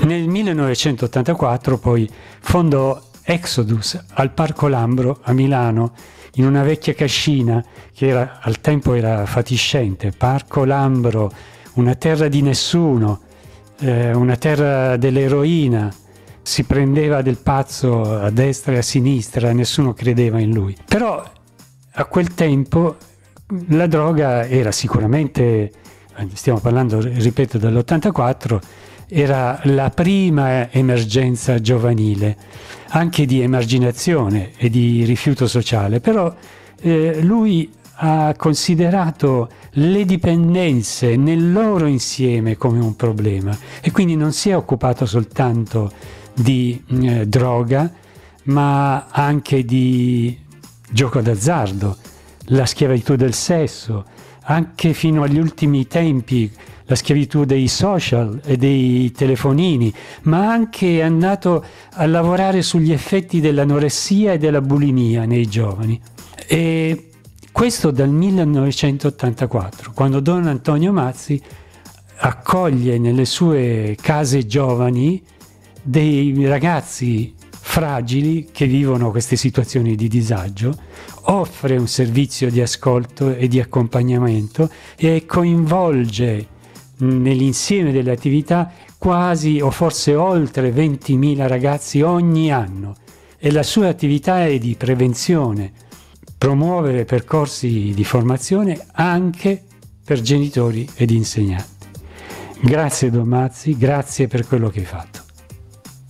Nel 1984 poi fondò Exodus al Parco Lambro a Milano, in una vecchia cascina che al tempo era fatiscente. Parco Lambro, una terra di nessuno, una terra dell'eroina, si prendeva del pazzo a destra e a sinistra, nessuno credeva in lui. Però a quel tempo la droga era sicuramente, stiamo parlando, ripeto, dell'84, era la prima emergenza giovanile, anche di emarginazione e di rifiuto sociale, però lui ha considerato le dipendenze nel loro insieme come un problema e quindi non si è occupato soltanto di droga, ma anche di gioco d'azzardo, la schiavitù del sesso, anche fino agli ultimi tempi la schiavitù dei social e dei telefonini, ma anche è andato a lavorare sugli effetti dell'anoressia e della bulimia nei giovani. E questo dal 1984, quando Don Antonio Mazzi accoglie nelle sue case giovani dei ragazzi fragili che vivono queste situazioni di disagio, offre un servizio di ascolto e di accompagnamento e coinvolge nell'insieme delle attività quasi o forse oltre 20.000 ragazzi ogni anno, e la sua attività è di prevenzione, promuovere percorsi di formazione anche per genitori ed insegnanti. Grazie Don Mazzi, grazie per quello che hai fatto.